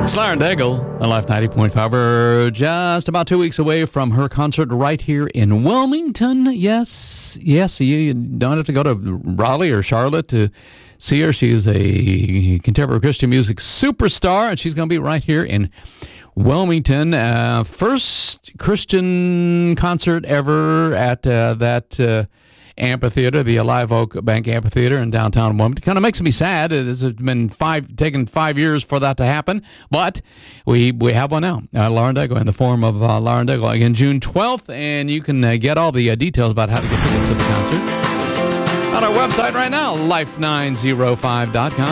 It's Lauren Daigle on Life 90.5. We're just about 2 weeks away from her concert right here in Wilmington. Yes, you don't have to go to Raleigh or Charlotte to see her. She is a contemporary Christian music superstar, and she's going to be right here in Wilmington. First Christian concert ever at that amphitheater, the Live Oak Bank Amphitheater in downtown Wilmington. Kind of makes me sad. It has been taken 5 years for that to happen, but we have one now. Lauren Daigle, in the form of Lauren Daigle, again, June 12th, and you can get all the details about how to get tickets to the concert on our website right now, life905.com.